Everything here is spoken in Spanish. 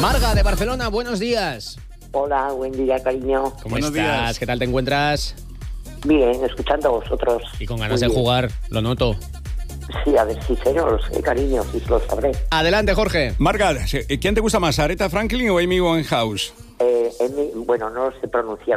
Marga, de Barcelona, buenos días. Hola, buen día, cariño. ¿Cómo Buenos estás? días. ¿Qué tal te encuentras? Bien, escuchando a vosotros. Y con ganas Muy de bien. jugar, lo noto. Sí, a ver si sé, no lo sé, cariño, si lo sabré. Adelante, Jorge. Marga, ¿quién te gusta más, Aretha Franklin o Amy Winehouse? Bueno, no lo sé pronunciar.